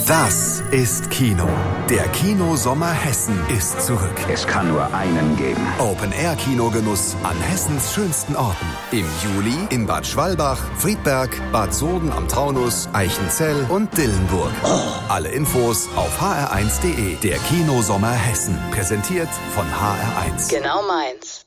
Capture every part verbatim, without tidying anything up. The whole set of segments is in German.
Das ist Kino. Der Kinosommer Hessen ist zurück. Es kann nur einen geben. Open-Air-Kinogenuss an Hessens schönsten Orten. Im Juli in Bad Schwalbach, Friedberg, Bad Soden am Taunus, Eichenzell und Dillenburg. Oh. Alle Infos auf h r eins punkt d e. Der Kinosommer Hessen. Präsentiert von H R eins. Genau meins.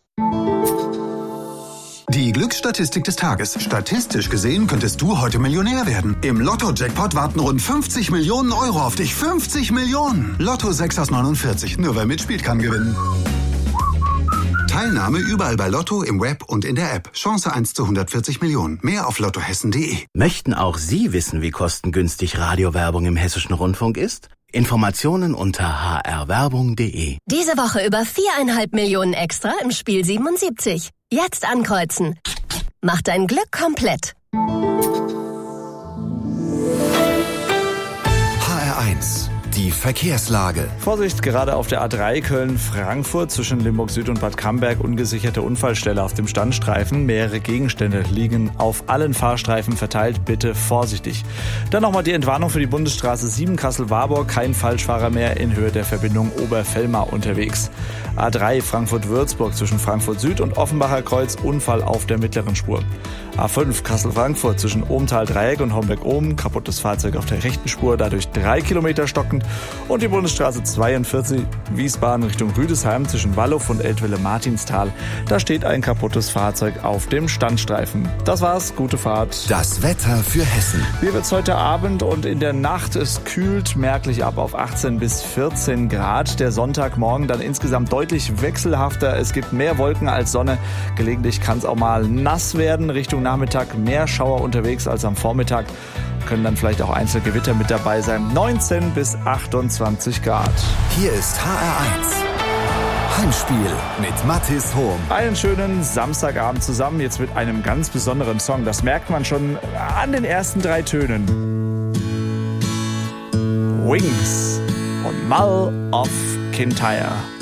Die Glücksstatistik des Tages. Statistisch gesehen könntest du heute Millionär werden. Im Lotto-Jackpot warten rund fünfzig Millionen Euro auf dich. fünfzig Millionen! Lotto sechs aus neunundvierzig. Nur wer mitspielt, kann gewinnen. Teilnahme überall bei Lotto, im Web und in der App. Chance eins zu hundertvierzig Millionen. Mehr auf lottohessen punkt d e. Möchten auch Sie wissen, wie kostengünstig Radiowerbung im Hessischen Rundfunk ist? Informationen unter h r werbung punkt d e. Diese Woche über viereinhalb Millionen extra im Spiel siebenundsiebzig. Jetzt ankreuzen. Mach dein Glück komplett. H R eins. Die Verkehrslage. Vorsicht, gerade auf der A drei Köln-Frankfurt zwischen Limburg Süd und Bad Camberg ungesicherte Unfallstelle auf dem Standstreifen. Mehrere Gegenstände liegen auf allen Fahrstreifen verteilt. Bitte vorsichtig. Dann nochmal die Entwarnung für die Bundesstraße sieben Kassel-Warburg. Kein Falschfahrer mehr in Höhe der Verbindung Oberfellmar unterwegs. A drei Frankfurt-Würzburg zwischen Frankfurt Süd und Offenbacher Kreuz. Unfall auf der mittleren Spur. A fünf Kassel-Frankfurt zwischen Ohmtal-Dreieck und Homberg-Ohm. Kaputtes Fahrzeug auf der rechten Spur, dadurch drei Kilometer stockend. Und die Bundesstraße zweiundvierzig Wiesbaden Richtung Rüdesheim zwischen Wallow und Eltville-Martinstal. Da steht ein kaputtes Fahrzeug auf dem Standstreifen. Das war's, gute Fahrt. Das Wetter für Hessen. Wie wird's heute Abend und in der Nacht? Es kühlt merklich ab auf achtzehn bis vierzehn Grad. Der Sonntagmorgen dann insgesamt deutlich wechselhafter. Es gibt mehr Wolken als Sonne. Gelegentlich kann es auch mal nass werden. Richtung Nachmittag mehr Schauer unterwegs als am Vormittag. Können dann vielleicht auch Einzelgewitter mit dabei sein. neunzehn bis achtundzwanzig Grad. Hier ist H R eins. Heimspiel mit Mathis Hohm. Einen schönen Samstagabend zusammen, jetzt mit einem ganz besonderen Song. Das merkt man schon an den ersten drei Tönen. Wings und Mull of Kintyre.